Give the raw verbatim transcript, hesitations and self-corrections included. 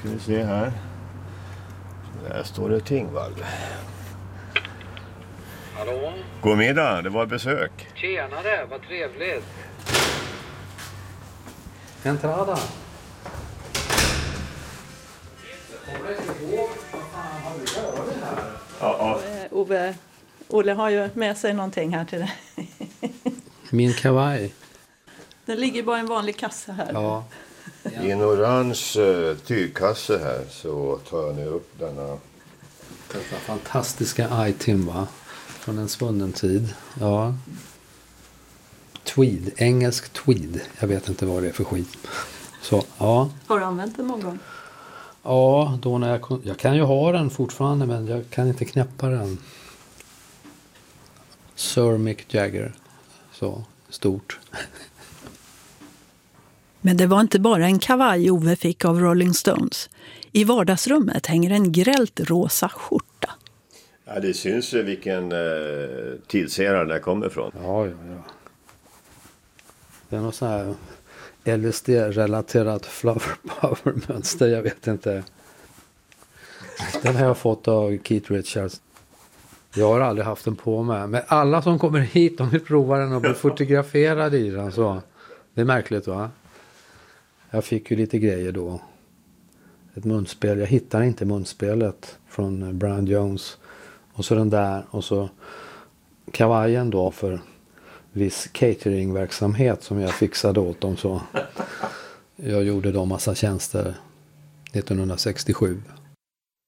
Ska vi se här. Där står det Tingvall. Hallå? God middag, det var besök. Tjenare, vad trevligt. Entrada. Ja, ja. Ove, Olle har ju med sig någonting här till dig. Min kavaj. Det ligger bara en vanlig kassa här. Ja. I en orange uh, tygkasse här så tar jag nu upp denna. Detta fantastiska item, va? Från en svunnen tid. Ja. Tweed. Engelsk tweed. Jag vet inte vad det är för skit. Så, ja. Har du använt den någon gång? Ja, då när jag... Jag kan ju ha den fortfarande, men jag kan inte knäppa den. Sir Mick Jagger. Så, stort. Men det var inte bara en kavaj Ove fick av Rolling Stones. I vardagsrummet hänger en grällt rosa skjorta. Ja, det syns vilken uh, tidserare det kommer ifrån. Ja, ja, ja. Det är något så här L S D-relaterat flower power-mönster, jag vet inte. Den har jag fått av Keith Richards. Jag har aldrig haft den på mig. Men alla som kommer hit, de vill prova den och bli fotograferade i den. Så. Det är märkligt, va? Jag fick ju lite grejer då. Ett munspel. Jag hittar inte munspelet från Brian Jones. Och så den där. Och så kavajen då för viss cateringverksamhet som jag fixade åt dem. Så jag gjorde då massa tjänster nittonhundrasextiosju.